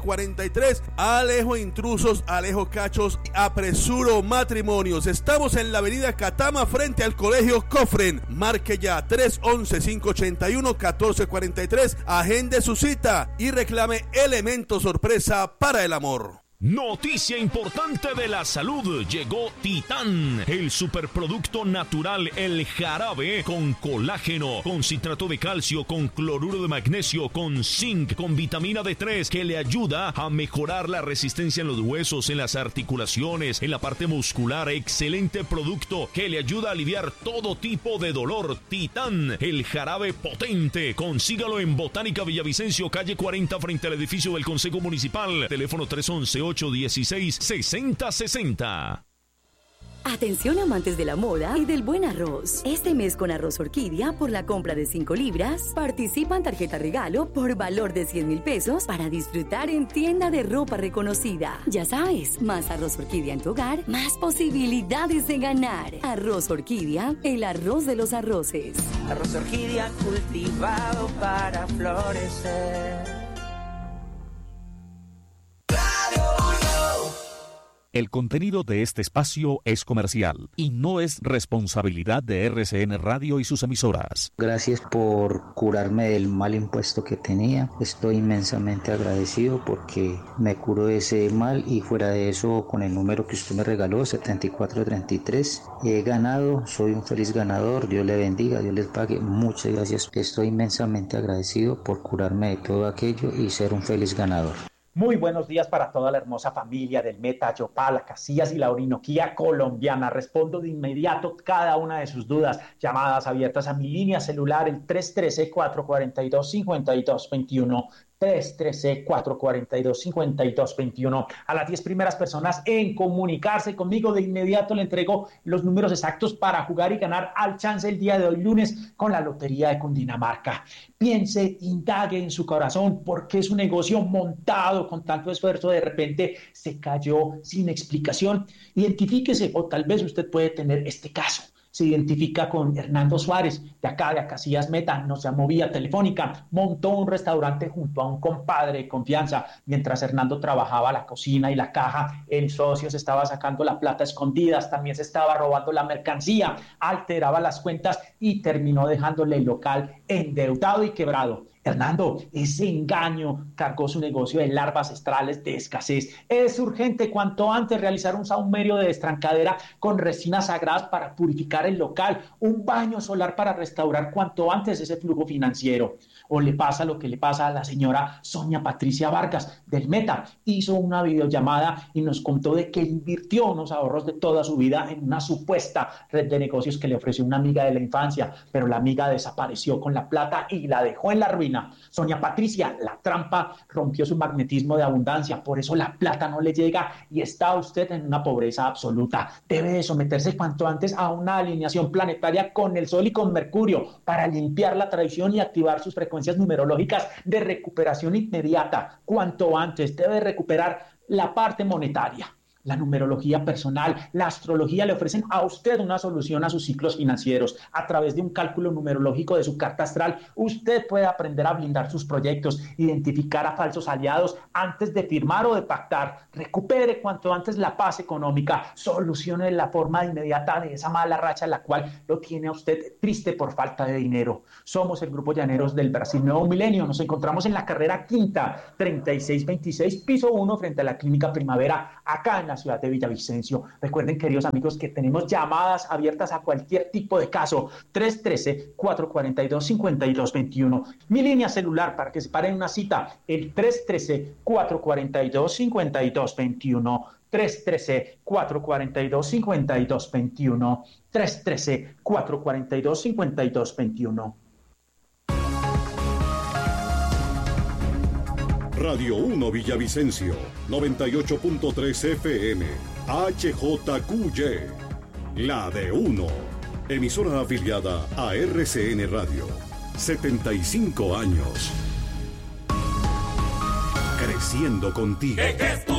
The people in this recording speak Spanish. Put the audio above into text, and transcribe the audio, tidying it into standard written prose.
43. Alejo intrusos, alejo cachos, apresuro matrimonios. Estamos en la avenida Catama frente al colegio Cofren. Marque ya 311-581-1443. Agende su cita y reclame elemento sorpresa para el amor. Noticia importante de la salud. Llegó Titán, el superproducto natural, el jarabe con colágeno, con citrato de calcio, con cloruro de magnesio, con zinc, con vitamina D3, que le ayuda a mejorar la resistencia en los huesos, en las articulaciones, en la parte muscular. Excelente producto que le ayuda a aliviar todo tipo de dolor. Titán, el jarabe potente. Consígalo en Botánica Villavicencio, calle 40, frente al edificio del Consejo Municipal. Teléfono 311-816-6060. Atención amantes de la moda y del buen arroz. Este mes con Arroz Orquídea, por la compra de 5 libras, participa en tarjeta regalo por valor de 100,000 pesos para disfrutar en tienda de ropa reconocida. Ya sabes, más Arroz Orquídea en tu hogar, más posibilidades de ganar. Arroz Orquídea, el arroz de los arroces. Arroz Orquídea cultivado para florecer. El contenido de este espacio es comercial y no es responsabilidad de RCN Radio y sus emisoras. Gracias por curarme del mal impuesto que tenía. Estoy inmensamente agradecido porque me curó de ese mal, y fuera de eso, con el número que usted me regaló, 7433, he ganado, soy un feliz ganador. Dios le bendiga, Dios les pague. Muchas gracias. Estoy inmensamente agradecido por curarme de todo aquello y ser un feliz ganador. Muy buenos días para toda la hermosa familia del Meta, Yopal, Casillas y la Orinoquía colombiana. Respondo de inmediato cada una de sus dudas. Llamadas abiertas a mi línea celular, el 313-442-5221. 313-442-5221. A las 10 primeras personas en comunicarse conmigo, de inmediato le entrego los números exactos para jugar y ganar al chance el día de hoy lunes con la Lotería de Cundinamarca. Piense, indague en su corazón, porque es un negocio montado con tanto esfuerzo, de repente se cayó sin explicación. Identifíquese, o tal vez usted puede tener este caso. Se identifica con Hernando Suárez, de acá de Casillas Meta, nos llamó vía telefónica, montó un restaurante junto a un compadre de confianza. Mientras Hernando trabajaba la cocina y la caja, el socio se estaba sacando la plata a escondidas, también se estaba robando la mercancía, alteraba las cuentas y terminó dejándole el local endeudado y quebrado. Hernando, ese engaño cargó su negocio de larvas astrales de escasez. Es urgente cuanto antes realizar un saumerio de destrancadera con resinas sagradas para purificar el local, un baño solar para restaurar cuanto antes ese flujo financiero. O le pasa lo que le pasa a la señora Sonia Patricia Vargas del Meta. Hizo una videollamada y nos contó de que invirtió unos ahorros de toda su vida en una supuesta red de negocios que le ofreció una amiga de la infancia, pero la amiga desapareció con la plata y la dejó en la ruina. Sonia Patricia, la trampa rompió su magnetismo de abundancia, por eso la plata no le llega y está usted en una pobreza absoluta. Debe de someterse cuanto antes a una alineación planetaria con el Sol y con Mercurio para limpiar la tradición y activar sus frecuencias numerológicas de recuperación inmediata. Cuanto antes debe recuperar la parte monetaria. La numerología personal, la astrología le ofrecen a usted una solución a sus ciclos financieros. A través de un cálculo numerológico de su carta astral, usted puede aprender a blindar sus proyectos, identificar a falsos aliados antes de firmar o de pactar. Recupere cuanto antes la paz económica, solucione la forma inmediata de esa mala racha en la cual lo tiene a usted triste por falta de dinero. Somos el Grupo Llaneros del Brasil Nuevo Milenio. Nos encontramos en la carrera quinta, 3626, piso 1, frente a la Clínica Primavera, acá en la ciudad de Villavicencio. Recuerden, queridos amigos, que tenemos llamadas abiertas a cualquier tipo de caso. 313-442-5221. Mi línea celular para que se paren una cita, el 313-442-5221. 313-442-5221. 313-442-5221. Radio 1 Villavicencio, 98.3 FM, HJQY, la de 1, emisora afiliada a RCN Radio, 75 años, creciendo contigo. ¿Qué es tu